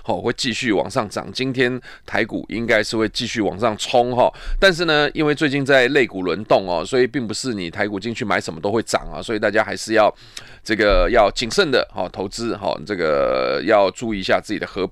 会继续往上涨。今天台股应该是会继续往上冲但是呢，因为最近在类股轮动所以并不是你台股进去买什么都会涨所以大家还是要这个要谨慎的投资这个要注意一下自己的荷